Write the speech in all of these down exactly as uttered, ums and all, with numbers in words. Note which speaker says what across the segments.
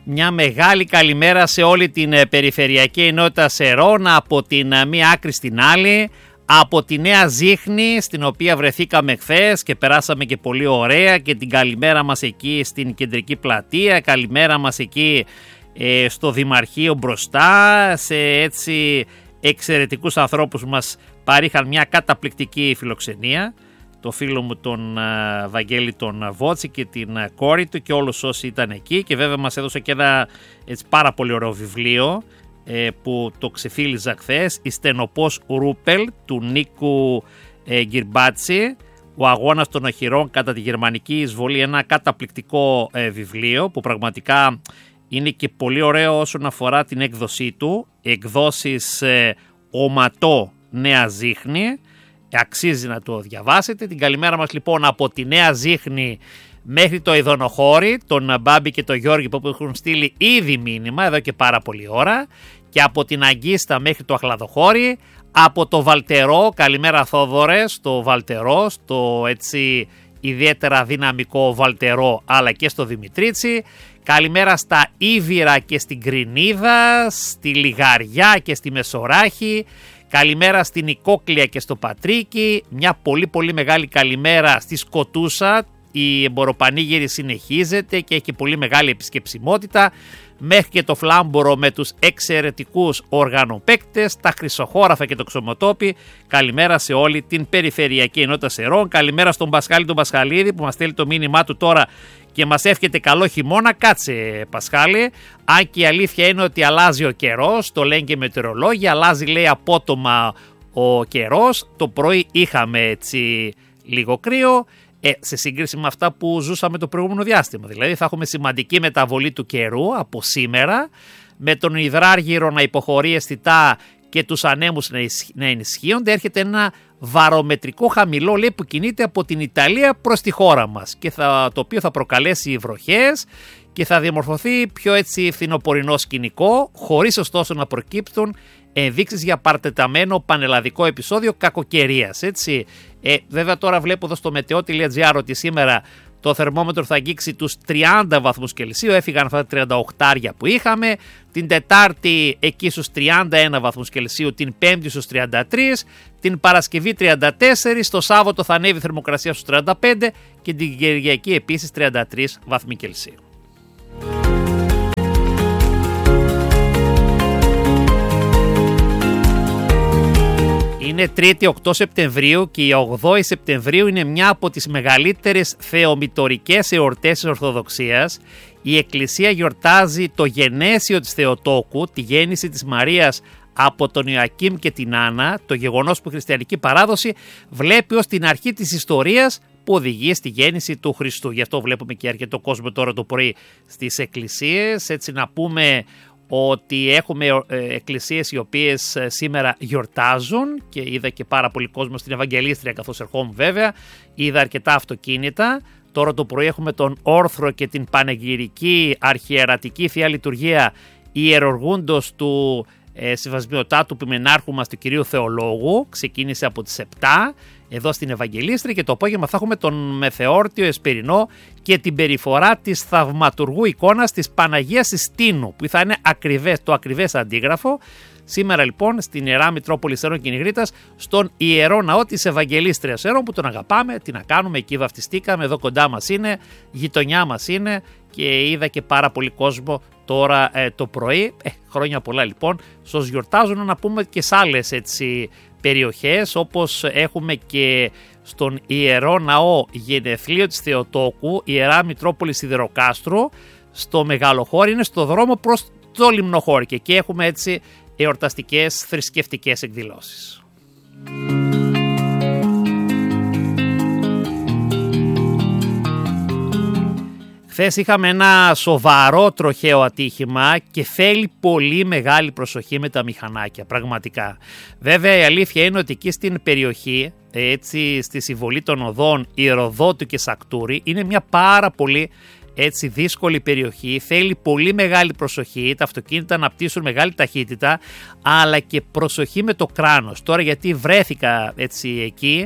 Speaker 1: Μια μεγάλη καλημέρα σε όλη την περιφερειακή ενότητα Σερών, από την μία άκρη στην άλλη, από τη Νέα Ζήχνη, στην οποία βρεθήκαμε χθες και περάσαμε και πολύ ωραία, και την καλημέρα μας εκεί στην κεντρική πλατεία, καλημέρα μας εκεί ε, στο Δημαρχείο μπροστά, σε έτσι εξαιρετικούς ανθρώπους που μας παρήχαν μια καταπληκτική φιλοξενία. Το φίλο μου τον uh, Βαγγέλη τον Βότση και την uh, κόρη του και όλους όσοι ήταν εκεί, και βέβαια μας έδωσε και ένα έτσι, πάρα πολύ ωραίο βιβλίο ε, που το ξεφίλιζα χθες, η Στενοπός Ρούπελ του Νίκου ε, Γκυρμπάτσι, ο αγώνας των οχυρών κατά τη γερμανική εισβολή, ένα καταπληκτικό ε, βιβλίο που πραγματικά είναι και πολύ ωραίο όσον αφορά την έκδοσή του, εκδόσεις ε, Οματό Νέα Ζήχνη. Αξίζει να το διαβάσετε. Την καλημέρα μας λοιπόν από τη Νέα Ζήχνη μέχρι το Ιδονοχώρι, τον Μπάμπη και τον Γιώργη που έχουν στείλει ήδη μήνυμα εδώ και πάρα πολλή ώρα, και από την Αγκίστα μέχρι το Αχλαδοχώρι, από το Βαλτερό, καλημέρα Θόδωρε, στο Βαλτερό, στο έτσι ιδιαίτερα δυναμικό Βαλτερό, αλλά και στο Δημητρίτσι, καλημέρα στα Ήβυρα και στην Κρινίδα, στη Λιγαριά και στη Μεσοράχη, καλημέρα στην Οικόκλια και στο Πατρίκι, μια πολύ πολύ μεγάλη καλημέρα στη Σκοτούσα, η εμποροπανήγυρη συνεχίζεται και έχει πολύ μεγάλη επισκεψιμότητα, μέχρι και το Φλάμπορο με τους εξαιρετικούς οργανοπαίκτες, τα Χρυσοχώραφα και το Ξωμοτόπι. Καλημέρα σε όλη την περιφερειακή ενότητα Σερών, καλημέρα στον Πασχάλη τον Πασχαλίδη που μας στέλνει το μήνυμά του τώρα και μας εύχεται καλό χειμώνα. Κάτσε Πασχάλη, αν και η αλήθεια είναι ότι αλλάζει ο καιρός, το λένε και οι μετεωρολόγοι, αλλάζει λέει απότομα ο καιρός. Το πρωί είχαμε έτσι λίγο κρύο, ε, σε σύγκριση με αυτά που ζούσαμε το προηγούμενο διάστημα. Δηλαδή θα έχουμε σημαντική μεταβολή του καιρού από σήμερα, με τον υδράργυρο να υποχωρεί αισθητά και τους ανέμους να ενισχύονται. Έρχεται ένα βαρομετρικό χαμηλό λέει, που κινείται από την Ιταλία προς τη χώρα μας, και θα, το οποίο θα προκαλέσει βροχές και θα διαμορφωθεί πιο έτσι φθινοπορεινό σκηνικό, χωρίς ωστόσο να προκύπτουν ενδείξεις για παρτεταμένο πανελλαδικό επεισόδιο κακοκαιρίας. Έτσι. Ε, βέβαια τώρα βλέπω εδώ στο μετεό.gr ότι σήμερα το θερμόμετρο θα αγγίξει τους τριάντα βαθμούς Κελσίου, έφυγαν αυτά τα τριάντα οκτώ που είχαμε, την Τετάρτη εκεί στους τριάντα ένα βαθμούς Κελσίου, την Πέμπτη στους τριάντα τρία, την Παρασκευή τριάντα τέσσερα, το Σάββατο θα ανέβει η θερμοκρασία στους τριάντα πέντε και την Κυριακή επίσης τριάντα τρία βαθμοί Κελσίου. Είναι Τρίτη οκτώ Σεπτεμβρίου και η ογδόη Σεπτεμβρίου είναι μια από τις μεγαλύτερες θεομητορικές εορτές της Ορθοδοξίας. Η Εκκλησία γιορτάζει το γενέσιο της Θεοτόκου, τη γέννηση της Μαρίας από τον Ιωακήμ και την Άννα, το γεγονός που η χριστιανική παράδοση βλέπει ως την αρχή της ιστορίας που οδηγεί στη γέννηση του Χριστού. Γι' αυτό βλέπουμε και αρκετό κόσμο τώρα το πρωί στις εκκλησίες, έτσι να πούμε ότι έχουμε εκκλησίες οι οποίες σήμερα γιορτάζουν, και είδα και πάρα πολύ κόσμο στην Ευαγγελίστρια καθώς ερχόμουν βέβαια, είδα αρκετά αυτοκίνητα. Τώρα το πρωί έχουμε τον όρθρο και την πανεγυρική αρχιερατική Θεία Λειτουργία ιεροργούντος του ε, Συμβασμιωτάτου Ποιμενάρχου μας του κυρίου Θεολόγου. Ξεκίνησε από τις επτά εδώ στην Ευαγγελίστρια, και το απόγευμα θα έχουμε τον Μεθεόρτιο Εσπερινό και την περιφορά της θαυματουργού εικόνας της Παναγίας της Τίνου, που θα είναι ακριβές, το ακριβές αντίγραφο. Σήμερα λοιπόν στην Ιερά Μητρόπολη Σέρων και Νιγρίτας, στον Ιερό Ναό της Ευαγγελίστριας Σέρων, που τον αγαπάμε, τι να κάνουμε, εκεί βαφτιστήκαμε, εδώ κοντά μας είναι, γειτονιά μας είναι, και είδα και πάρα πολύ κόσμο τώρα ε, το πρωί. Ε, χρόνια πολλά λοιπόν, σας γιορτάζουν, να πούμε και σε άλλες έτσι περιοχές, όπως έχουμε και στον Ιερό Ναό Γενεθλίο της Θεοτόκου, Ιερά Μητρόπολη Σιδηροκάστρου, στο Μεγαλοχώρι, είναι στο δρόμο προς το Λιμνοχώρι, και εκεί έχουμε έτσι εορταστικές θρησκευτικές εκδηλώσεις. Χθες είχαμε ένα σοβαρό τροχαίο ατύχημα και θέλει πολύ μεγάλη προσοχή με τα μηχανάκια, πραγματικά. Βέβαια η αλήθεια είναι ότι εκεί στην περιοχή, έτσι στη συμβολή των οδών Ιεροδότου και Σακτούρη, είναι μια πάρα πολύ έτσι δύσκολη περιοχή, θέλει πολύ μεγάλη προσοχή, τα αυτοκίνητα να πτήσουν μεγάλη ταχύτητα, αλλά και προσοχή με το κράνος. Τώρα γιατί βρέθηκα έτσι εκεί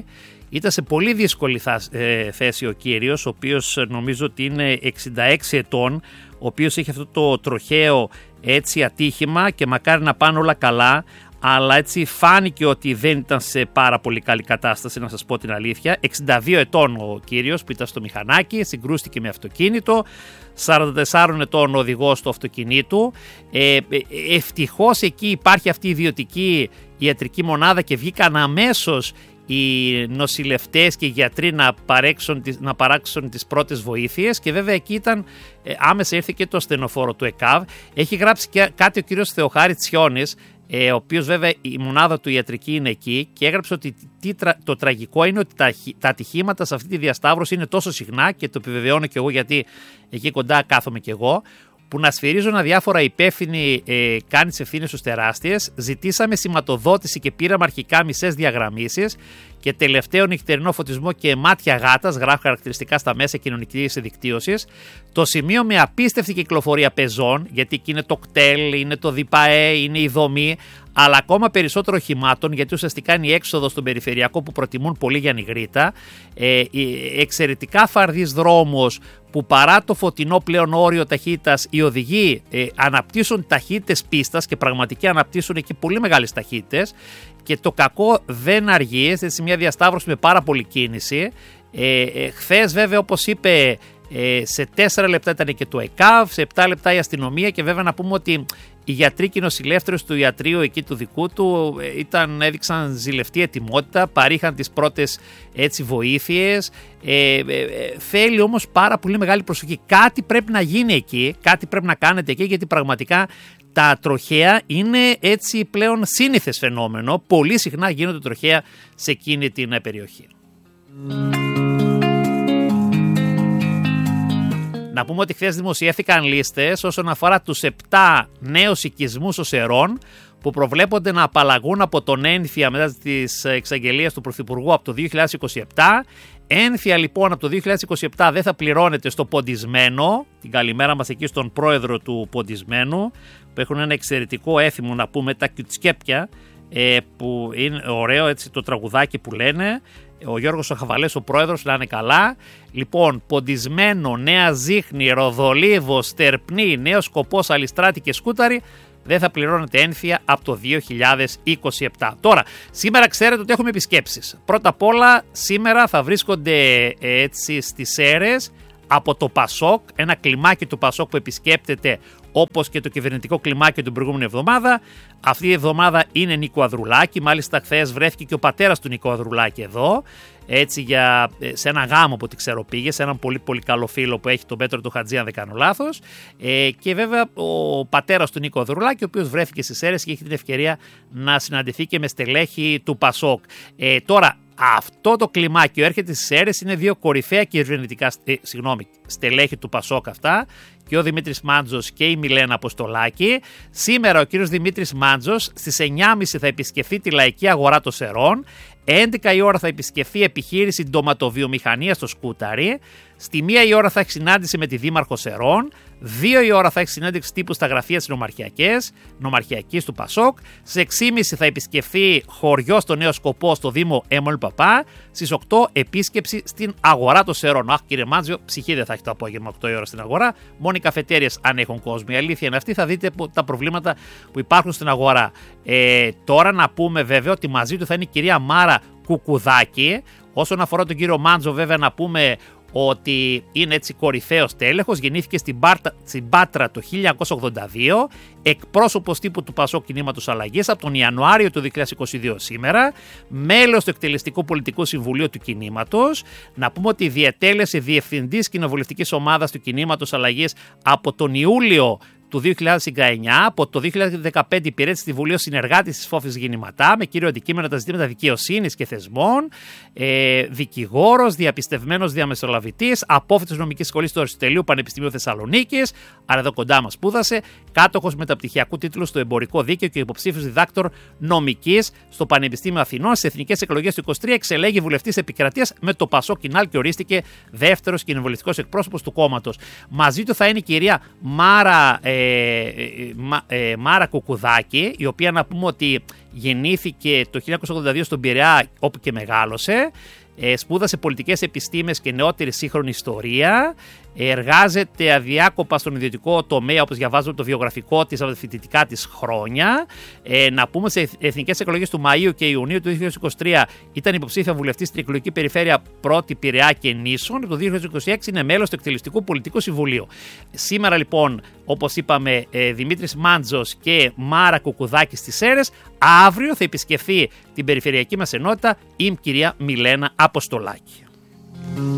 Speaker 1: Ήταν σε πολύ δύσκολη θέση ο κύριος, ο οποίος νομίζω ότι είναι εξήντα έξι ετών, ο οποίος είχε αυτό το τροχαίο έτσι ατύχημα και μακάρι να πάνε όλα καλά, αλλά έτσι φάνηκε ότι δεν ήταν σε πάρα πολύ καλή κατάσταση, να σας πω την αλήθεια. εξήντα δύο ετών ο κύριος που ήταν στο μηχανάκι, συγκρούστηκε με αυτοκίνητο, σαράντα τεσσάρων ετών ο οδηγός του αυτοκινήτου. Ε, ευτυχώς εκεί υπάρχει αυτή η ιδιωτική ιατρική μονάδα και βγήκαν αμέσως οι νοσηλευτές και οι γιατροί να, παρέξουν, να παράξουν τις πρώτες βοήθειες, και βέβαια εκεί ήταν, ε, άμεσα ήρθε και το στενοφόρο του ΕΚΑΒ. Έχει γράψει και κάτι ο κύριος Θεοχάρη Τσιόνης, ε, ο οποίος βέβαια η μονάδα του ιατρική είναι εκεί, και έγραψε ότι τι, το τραγικό είναι ότι τα, τα ατυχήματα σε αυτή τη διασταύρωση είναι τόσο συχνά, και το επιβεβαιώνω και εγώ γιατί εκεί κοντά κάθομαι και εγώ, που να σφυρίζουν αδιάφορα υπεύθυνοι ε, κάνει τις ευθύνες τους τεράστιες. Ζητήσαμε σηματοδότηση και πήραμε αρχικά μισές διαγραμμίσεις, και τελευταίο νυχτερινό φωτισμό και μάτια γάτας, γράφει χαρακτηριστικά στα μέσα κοινωνικής δικτύωσης. Το σημείο με απίστευτη κυκλοφορία πεζών, γιατί εκεί είναι το κτέλ, είναι το ΔΙΠΑΕ, είναι η δομή, αλλά ακόμα περισσότερο οχημάτων, γιατί ουσιαστικά είναι η έξοδο στον περιφερειακό που προτιμούν πολύ για νιγρήτα. Ε, εξαιρετικά φαρδής δρόμος που παρά το φωτεινό πλέον όριο ταχύτητας οι οδηγοί ε, αναπτύσσουν ταχύτητες πίστας, και πραγματικά αναπτύσσουν εκεί πολύ μεγάλες ταχύτητες, και το κακό δεν αργεί, έτσι μια διασταύρωση με πάρα πολύ κίνηση. Ε, ε, χθες βέβαια, όπως είπε, ε, σε τέσσερα λεπτά ήταν και το ΕΚΑΒ, σε επτά λεπτά η αστυνομία, και βέβαια να πούμε ότι οι γιατροί και οι νοσηλεύτρες του ιατρείου εκεί του δικού του ήταν, έδειξαν ζηλευτή ετοιμότητα, παρήχαν τις πρώτες έτσι βοήθειες. Ε, ε, ε, θέλει όμως πάρα πολύ μεγάλη προσοχή. Κάτι πρέπει να γίνει εκεί, κάτι πρέπει να κάνετε εκεί, γιατί πραγματικά τα τροχαία είναι έτσι πλέον σύνηθες φαινόμενο. Πολύ συχνά γίνονται τροχαία σε εκείνη την περιοχή. Να πούμε ότι χθες δημοσιεύθηκαν λίστες όσον αφορά τους επτά νέους οικισμούς οσερών που προβλέπονται να απαλλαγούν από τον ένφια μετά τις εξαγγελίες του Πρωθυπουργού από το δύο χιλιάδες είκοσι επτά. Ένφια λοιπόν από το δύο χιλιάδες είκοσι επτά δεν θα πληρώνεται στο Ποντισμένο. Την καλημέρα μας εκεί στον πρόεδρο του Ποντισμένου, που έχουν ένα εξαιρετικό έθιμο να πούμε, τα Κιουτσκέπια, ε, που είναι ωραίο έτσι το τραγουδάκι που λένε. Ο Γιώργος ο Χαβαλές, ο πρόεδρος, να είναι καλά. Λοιπόν, Ποντισμένο, Νέα Ζίχνη, Ροδολίβο, Στερπνή, Νέος Σκοπός, Αλιστράτη και Σκούταρη δεν θα πληρώνεται ένφια από το δύο χιλιάδες είκοσι επτά. Τώρα, σήμερα ξέρετε ότι έχουμε επισκέψεις. Πρώτα απ' όλα, σήμερα θα βρίσκονται έτσι στις Σέρρες από το Πασόκ, ένα κλιμάκι του Πασόκ που επισκέπτεται όπως και το κυβερνητικό κλιμάκι την προηγούμενη εβδομάδα. Αυτή η εβδομάδα είναι Νίκο Ανδρουλάκη, μάλιστα χθες βρέθηκε και ο πατέρας του Νίκο Ανδρουλάκη εδώ, έτσι για, σε ένα γάμο που τη ξέρω πήγε, σε έναν πολύ πολύ καλό φίλο που έχει, τον Πέτρο του Χατζή αν δεν κάνω λάθος, ε, και βέβαια ο πατέρας του Νίκο Ανδρουλάκη, ο οποίος βρέθηκε στις Σέρρες και έχει την ευκαιρία να συναντηθεί και με στελέχη του Πασόκ. Ε, τώρα, αυτό το κλιμάκιο έρχεται στις Σέρρες, είναι δύο κορυφαία κυβερνητικά ε, συγγνώμη, στελέχη του Πασόκ αυτά, και ο Δημήτρης Μάντζος και η Μιλένα Αποστολάκη. Σήμερα ο κύριος Δημήτρης Μάντζος στις εννιά και μισή θα επισκεφθεί τη Λαϊκή Αγορά των Σερών, έντεκα η ώρα θα επισκεφθεί επιχείρηση ντοματοβιομηχανία στο Σκούταρι, στη μία η ώρα θα έχει συνάντηση με τη Δήμαρχο Σερών, δύο η ώρα θα έχει συνέντευξη τύπου στα γραφεία της Νομαρχιακής, Νομαρχιακής του Πασόκ, στις έξι και μισή θα επισκεφθεί χωριό στο Νέο Σκοπό στο Δήμο Έμολ Παπά, στις οκτώ επίσκεψη στην Αγορά των Σερών. Αχ, κύριε Μάντζιο, ψυχή δεν θα έχει το απόγευμα οκτώ η ώρα στην αγορά, μόνο οι καφετέριες αν έχουν κόσμο. Η αλήθεια είναι αυτή, θα δείτε τα προβλήματα που υπάρχουν στην αγορά. Ε, τώρα να πούμε βέβαια ότι μαζί του θα είναι η κυρία Μάρα Κουκουδάκη. Όσον αφορά τον κύριο Μάντζο, βέβαια να πούμε ότι είναι έτσι κορυφαίος τέλεχος, γεννήθηκε στην, Πάρτα, στην Πάτρα το χίλια εννιακόσια ογδόντα δύο, εκπρόσωπος τύπου του Πασόκ Κινήματος Αλλαγής από τον Ιανουάριο του δύο χιλιάδες είκοσι δύο σήμερα, μέλος του Εκτελεστικού Πολιτικού Συμβουλίου του Κινήματος. Να πούμε ότι διετέλεσε διευθυντής κοινοβουλευτικής ομάδας του Κινήματος Αλλαγής από τον Ιούλιο του δύο χιλιάδες δεκαεννιά, από το δύο χιλιάδες δεκαπέντε υπηρέτησε στη Βουλή ως συνεργάτης της Φόφης Γεννηματά με κύριο αντικείμενο τα ζητήματα δικαιοσύνης και θεσμών, ε, δικηγόρος, διαπιστευμένος διαμεσολαβητής, απόφοιτος νομικής σχολής του Αριστοτελείου Πανεπιστημίου Θεσσαλονίκης, άρα εδώ κοντά μας σπούδασε, κάτοχος μεταπτυχιακού τίτλου στο εμπορικό δίκαιο και υποψήφιος διδάκτορ νομικής στο Πανεπιστήμιο Αθηνών. Στις εθνικές εκλογές του είκοσι τρία εξελέγει βουλευτής επικρατείας με το Πασόκ Κινάλ και ορίστηκε δεύτερος κοινοβουλευτικός εκπρόσωπος του κόμματος. Μαζί του θα είναι η κυρία Μάρα. Ε, Ε, Μάρα Κουκουδάκη, η οποία να πούμε ότι γεννήθηκε το χίλια εννιακόσια ογδόντα δύο στον Πειραιά, όπου και μεγάλωσε. Ε, σπούδασε πολιτικές επιστήμες και νεότερη σύγχρονη ιστορία. Εργάζεται αδιάκοπα στον ιδιωτικό τομέα, όπως διαβάζουμε το βιογραφικό της από τα φοιτητικά της χρόνια. Ε, να πούμε σε εθνικές εκλογές του Μαΐου και Ιουνίου του δύο χιλιάδες είκοσι τρία ήταν υποψήφια βουλευτής στην εκλογική περιφέρεια Πρώτη Πειραιά και Νήσων. Το δύο χιλιάδες είκοσι έξι είναι μέλος του Εκτελεστικού Πολιτικού Συμβουλίου. Σήμερα λοιπόν, όπως είπαμε, ε, Δημήτρης Μάντζος και Μάρα Κουκουδάκη στις Σέρρες. Αύριο θα επισκεφθεί την περιφερειακή μας ενότητα η κυρία Μιλένα Αποστολάκη.